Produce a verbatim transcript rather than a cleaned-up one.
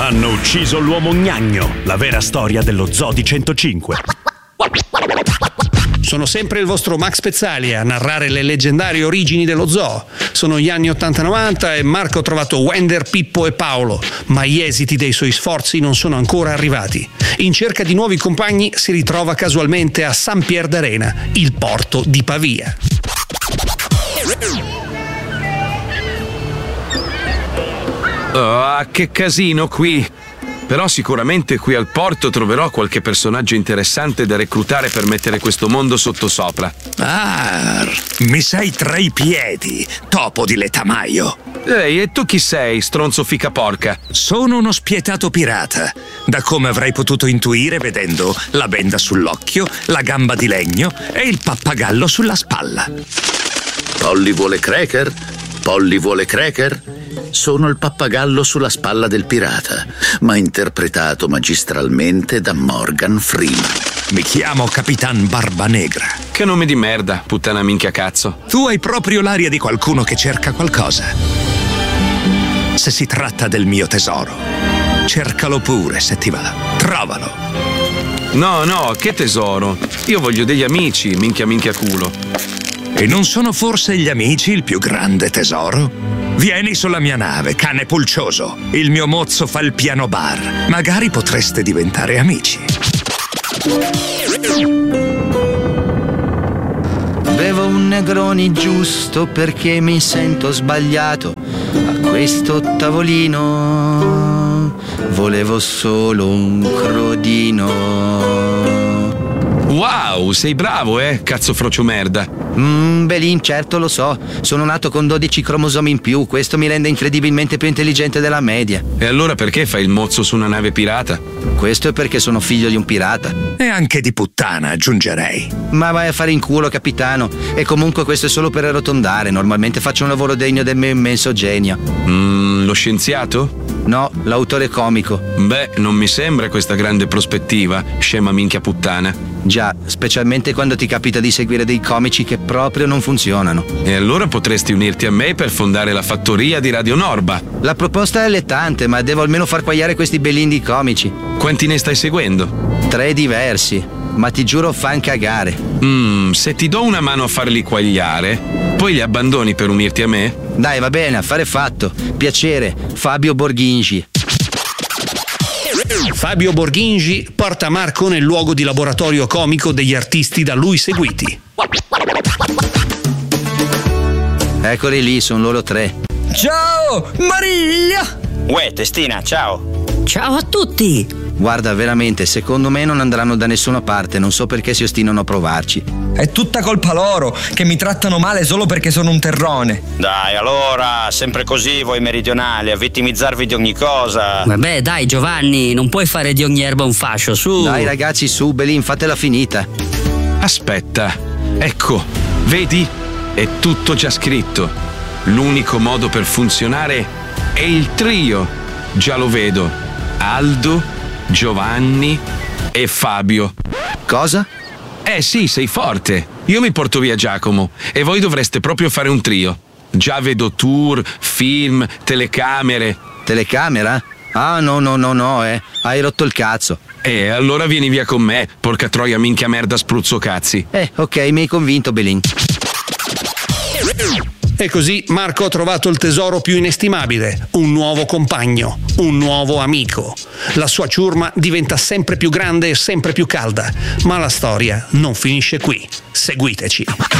Hanno ucciso l'uomo gnagno, la vera storia dello zoo di centocinque. Sono sempre il vostro Max Pezzali a narrare le leggendarie origini dello zoo. Sono gli anni ottanta novanta e Marco ha trovato Wender, Pippo e Paolo, ma gli esiti dei suoi sforzi non sono ancora arrivati. In cerca di nuovi compagni si ritrova casualmente a San Pier d'Arena, il porto di Pavia. Ah, che casino qui! Però sicuramente qui al porto troverò qualche personaggio interessante da reclutare per mettere questo mondo sottosopra. Ah, mi sei tra i piedi, topo di letamaio. Ehi, e tu chi sei, stronzo fica porca? Sono uno spietato pirata, da come avrei potuto intuire vedendo la benda sull'occhio, la gamba di legno e il pappagallo sulla spalla. Polly vuole cracker? Polly vuole cracker? Sono il pappagallo sulla spalla del pirata, ma interpretato magistralmente da Morgan Freeman. Mi chiamo Capitan Barbanegra. Che nome di merda, puttana minchia cazzo. Tu hai proprio l'aria di qualcuno che cerca qualcosa. Se si tratta del mio tesoro, cercalo pure se ti va. Trovalo. No, no, che tesoro. Io voglio degli amici, minchia minchia culo. E non sono forse gli amici il più grande tesoro? Vieni sulla mia nave, cane pulcioso. Il mio mozzo fa il piano bar. Magari potreste diventare amici. Bevo un Negroni giusto perché mi sento sbagliato. A questo tavolino volevo solo un crodino. Wow, sei bravo, eh, cazzo frocio merda. Mmm, Belin, certo lo so. Sono nato con dodici cromosomi in più. Questo mi rende incredibilmente più intelligente della media. E allora perché fai il mozzo su una nave pirata? Questo è perché sono figlio di un pirata. E anche di puttana, aggiungerei. Ma vai a fare in culo, capitano. E comunque questo è solo per arrotondare. Normalmente faccio un lavoro degno del mio immenso genio. Mmm, lo scienziato? No, l'autore comico. Beh, non mi sembra questa grande prospettiva, scema minchia puttana. Già, specialmente quando ti capita di seguire dei comici che proprio non funzionano. E allora potresti unirti a me per fondare la fattoria di Radio Norba. La proposta è allettante, ma devo almeno far quagliare questi belindi comici. Quanti ne stai seguendo? Tre diversi, ma ti giuro fan cagare. Mmm, se ti do una mano a farli quagliare, poi li abbandoni per unirti a me? Dai, va bene, affare fatto. Piacere, Fabio Borghingi. Fabio Borghingi porta Marco nel luogo di laboratorio comico degli artisti da lui seguiti. Eccoli lì, sono loro tre. Ciao, Maria! Uè, testina, ciao. Ciao a tutti! Guarda, veramente, secondo me non andranno da nessuna parte, non so perché si ostinano a provarci. È tutta colpa loro, che mi trattano male solo perché sono un terrone. Dai, allora, sempre così voi meridionali, a vittimizzarvi di ogni cosa. Vabbè, dai Giovanni, non puoi fare di ogni erba un fascio, su. Dai ragazzi, su, Belin, fatela finita. Aspetta, ecco, vedi? È tutto già scritto. L'unico modo per funzionare è il trio. Già lo vedo. Aldo, Giovanni e Fabio. Cosa? Eh sì, sei forte. Io mi porto via Giacomo e voi dovreste proprio fare un trio. Già vedo tour, film, telecamere. Telecamera? Ah, no, no, no, no, eh. Hai rotto il cazzo. Eh, allora vieni via con me, porca troia minchia merda spruzzo cazzi. Eh, ok, mi hai convinto, Belin. E così Marco ha trovato il tesoro più inestimabile, un nuovo compagno, un nuovo amico. La sua ciurma diventa sempre più grande e sempre più calda, ma la storia non finisce qui. Seguiteci.